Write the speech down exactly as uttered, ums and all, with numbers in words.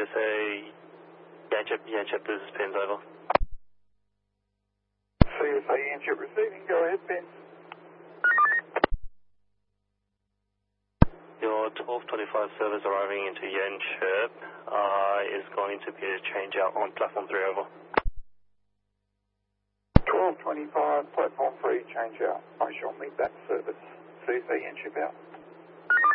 C S A, Yanchep, Yanchep, this is Pins, over. C S A Yanchep receiving, go ahead, Pins. Your twelve twenty-five service arriving into Yanchep uh, is going to be a change out on platform three, over. twelve twenty-five, platform three, change out. I shall meet that service. C S A Yanchep out.